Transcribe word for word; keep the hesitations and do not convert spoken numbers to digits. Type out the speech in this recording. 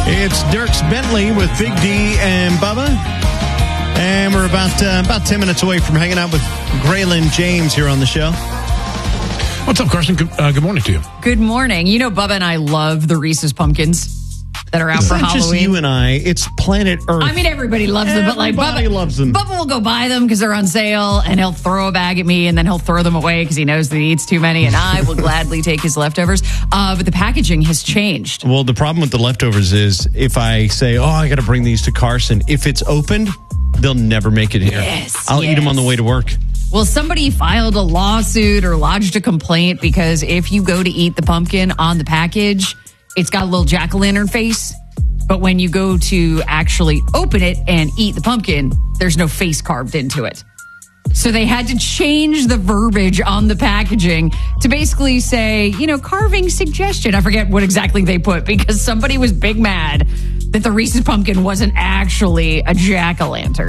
It's Dierks Bentley with Big D and Bubba. And we're about uh, about ten minutes away from hanging out with Graylin James here on the show. What's up, Carson? Good, uh, good morning to you. Good morning. You know, Bubba and I love the Reese's Pumpkins that are out It's for not Halloween. just you and I. It's planet Earth. I mean, everybody loves them, but like Everybody Bubba loves them. Bubba will go buy them because they're on sale, and he'll throw a bag at me, and then he'll throw them away because he knows that he eats too many, and I will gladly take his leftovers. Uh, but the packaging has changed. Well, the problem with the leftovers is if I say, oh, I got to bring these to Carson, if it's opened, they'll never make it here. Yes, I'll yes. eat them on the way to work. Well, somebody filed a lawsuit or lodged a complaint because if you go to eat the pumpkin on the package, it's got a little jack-o'-lantern face. But when you go to actually open it and eat the pumpkin, there's no face carved into it. So they had to change the verbiage on the packaging to basically say, you know, carving suggestion. I forget what exactly they put because somebody was big mad that the Reese's Pumpkin wasn't actually a jack-o'-lantern.